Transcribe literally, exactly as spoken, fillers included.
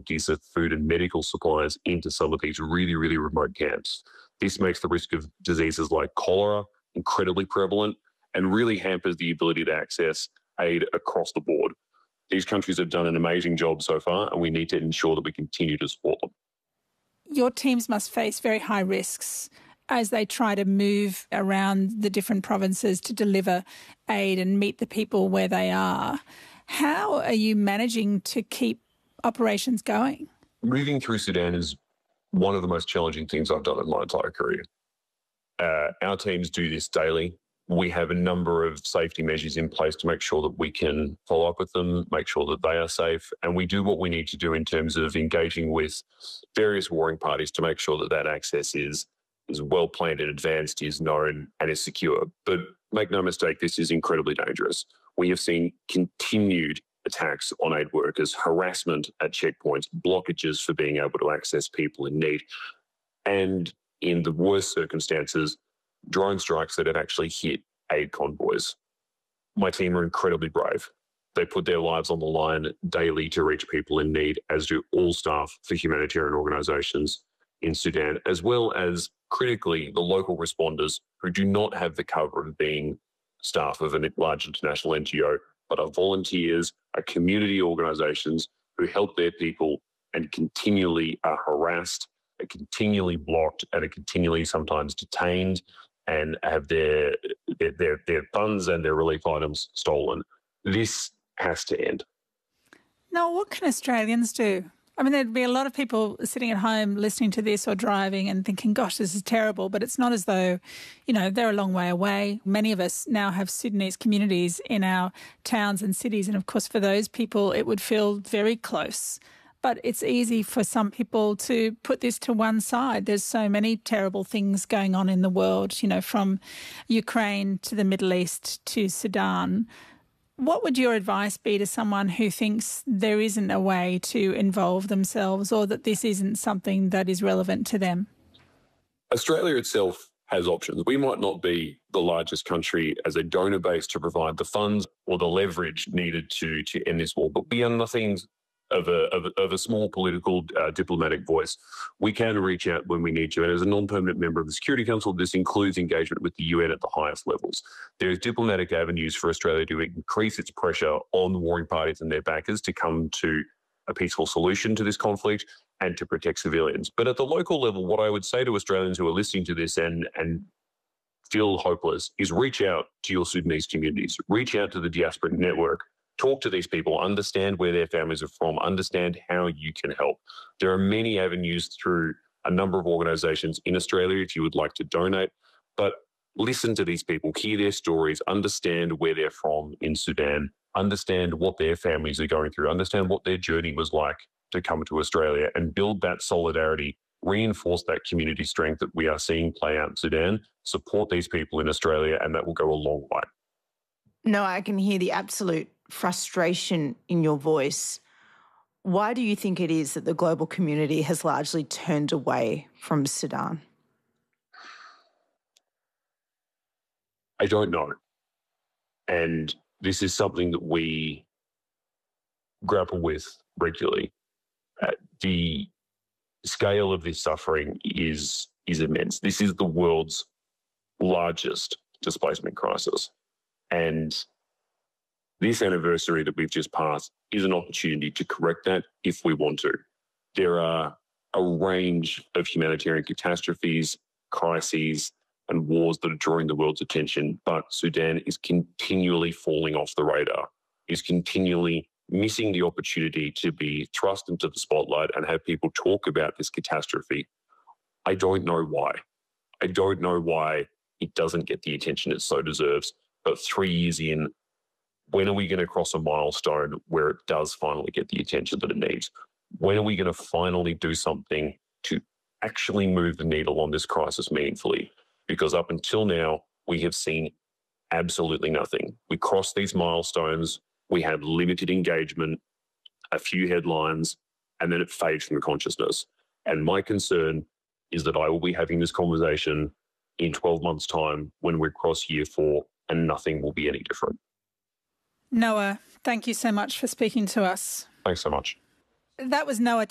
quantities of food and medical supplies into some of these really, really remote camps. This makes the risk of diseases like cholera incredibly prevalent and really hampers the ability to access aid across the board. These countries have done an amazing job so far, and we need to ensure that we continue to support them. Your teams must face very high risks as they try to move around the different provinces to deliver aid and meet the people where they are. How are you managing to keep operations going? Moving through Sudan is one of the most challenging things I've done in my entire career. Uh, our teams do this daily. We have a number of safety measures in place to make sure that we can follow up with them, make sure that they are safe, and we do what we need to do in terms of engaging with various warring parties to make sure that that access is, is well planned in advance, is known and is secure. But make no mistake, this is incredibly dangerous. We have seen continued attacks on aid workers, harassment at checkpoints, blockages for being able to access people in need, and in the worst circumstances, drone strikes that have actually hit aid convoys. My team are incredibly brave. They put their lives on the line daily to reach people in need, as do all staff for humanitarian organisations in Sudan, as well as, critically, the local responders who do not have the cover of being staff of a large international N G O, but are volunteers, are community organisations who help their people and continually are harassed, are continually blocked, and are continually sometimes detained and have their, their their their funds and their relief items stolen. This has to end. Now, what can Australians do? I mean, there'd be a lot of people sitting at home listening to this or driving and thinking, gosh, this is terrible. But it's not as though, you know, they're a long way away. Many of us now have Sudanese communities in our towns and cities. And of course, for those people, it would feel very close. But it's easy for some people to put this to one side. There's so many terrible things going on in the world, you know, from Ukraine to the Middle East to Sudan. What would your advice be to someone who thinks there isn't a way to involve themselves or that this isn't something that is relevant to them? Australia itself has options. We might not be the largest country as a donor base to provide the funds or the leverage needed to, to end this war, but we are nothing of a, of a, of a small political uh, diplomatic voice. We can reach out when we need to. And as a non-permanent member of the Security Council, this includes engagement with the U N at the highest levels. There's diplomatic avenues for Australia to increase its pressure on the warring parties and their backers to come to a peaceful solution to this conflict and to protect civilians. But at the local level, what I would say to Australians who are listening to this and, and feel hopeless is reach out to your Sudanese communities, reach out to the diaspora network, talk to these people, understand where their families are from, understand how you can help. There are many avenues through a number of organisations in Australia if you would like to donate, but listen to these people, hear their stories, understand where they're from in Sudan, understand what their families are going through, understand what their journey was like to come to Australia, and build that solidarity, reinforce that community strength that we are seeing play out in Sudan, support these people in Australia, and that will go a long way. No, I can hear the absolute frustration in your voice. Why do you think it is that the global community has largely turned away from Sudan? I don't know. And this is something that we grapple with regularly. Uh, the scale of this suffering is, is immense. This is the world's largest displacement crisis. And this anniversary that we've just passed is an opportunity to correct that if we want to. There are a range of humanitarian catastrophes, crises, and wars that are drawing the world's attention, but Sudan is continually falling off the radar, is continually missing the opportunity to be thrust into the spotlight and have people talk about this catastrophe. I don't know why. I don't know why it doesn't get the attention it so deserves, but three years in, when are we going to cross a milestone where it does finally get the attention that it needs? When are we going to finally do something to actually move the needle on this crisis meaningfully? Because up until now, we have seen absolutely nothing. We cross these milestones, we have limited engagement, a few headlines, and then it fades from consciousness. And my concern is that I will be having this conversation in twelve months' time when we cross year four and nothing will be any different. Noah, thank you so much for speaking to us. Thanks so much. That was Noah